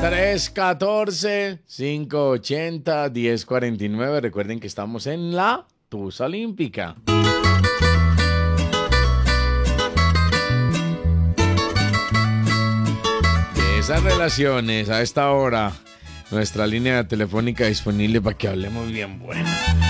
314-580-1049. Recuerden que estamos en la Tusa Olímpica. De esas relaciones a esta hora, nuestra línea telefónica disponible para que hablemos bien bueno.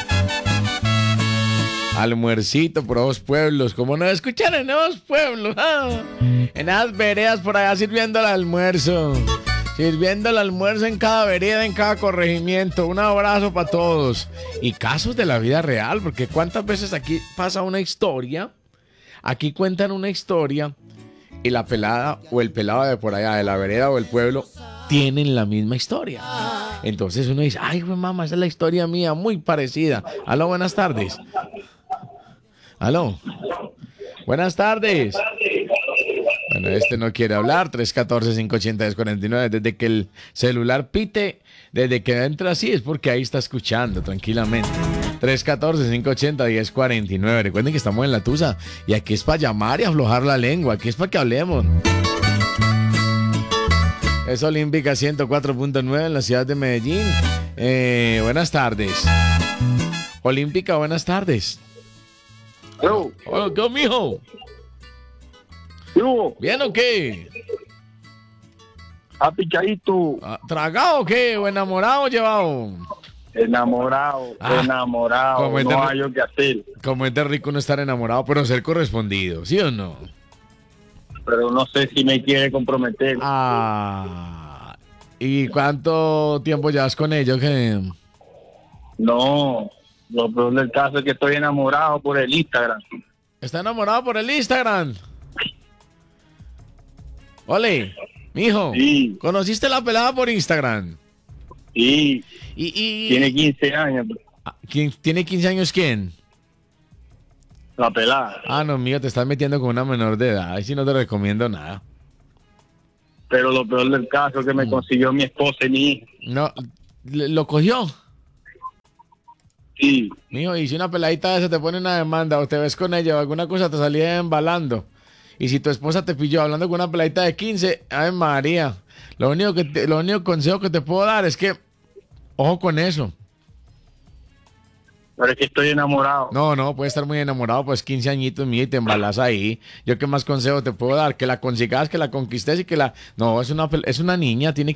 Almuercito por Nuevos Pueblos, como no escuchar en Nuevos Pueblos, en las veredas por allá sirviendo el almuerzo en cada vereda, en cada corregimiento. Un abrazo para todos. Y casos de la vida real, porque cuántas veces aquí pasa una historia, aquí cuentan una historia y la pelada o el pelado de por allá, de la vereda o el pueblo, tienen la misma historia. Entonces uno dice, ay, güey, mamá, esa es la historia mía, muy parecida. Aló, buenas tardes. Aló. Buenas tardes. Bueno, este no quiere hablar. 314-580-1049. Desde que el celular pite, desde que entra así, es porque ahí está escuchando tranquilamente. 314-580-1049. Recuerden que estamos en La Tusa. Y aquí es para llamar y aflojar la lengua. Aquí es para que hablemos. Es Olímpica 104.9 en la ciudad de Medellín. Buenas tardes. Olímpica, buenas tardes. Yo. Hola, ¿qué, mijo? Yo. ¿Bien o qué? Apichadito. ¿Tragado o qué? ¿O enamorado o llevado? Enamorado. Como es de- No hay yo que hacer. Como es de rico no estar enamorado, pero ser correspondido, ¿sí o no? Pero no sé si me quiere comprometer. ¿Y cuánto tiempo llevas con ellos? ¿Qué? No. Lo peor del caso es que estoy enamorado por el Instagram. ¿Está enamorado por el Instagram? Ole, mijo, Sí. ¿conociste la pelada por Instagram? Sí. Y Tiene 15 años. ¿Quién tiene 15 años quién? La pelada. No, mío, te estás metiendo con una menor de edad. Ahí sí no te recomiendo nada. Pero lo peor del caso es que me consiguió mi esposa y mi hija. No, ¿lo cogió? Sí. Mijo, y si una peladita de esa te pone una demanda o te ves con ella o alguna cosa te salía embalando. Y si tu esposa te pilló hablando con una peladita de 15, ay María, lo único consejo que te puedo dar es que, ojo con eso. Pero es que estoy enamorado. No, puedes estar muy enamorado, pues 15 añitos, mío, y te embalas ahí. Yo qué más consejo te puedo dar, que la consigas, que la conquistes y que la... No, es una niña, tiene